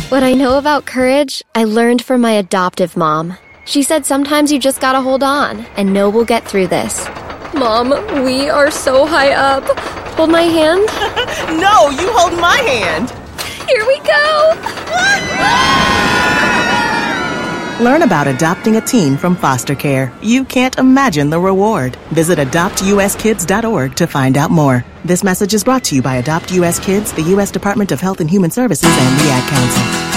What I know about courage, I learned from my adoptive mom. She said sometimes you just gotta hold on and know we'll get through this. Mom, we are so high up. Hold my hand. No, you hold my hand. Here we go. Learn about adopting a teen from foster care. You can't imagine the reward. Visit adoptuskids.org to find out more. This message is brought to you by Adopt U.S. Kids, the U.S. Department of Health and Human Services, and the Ad Council.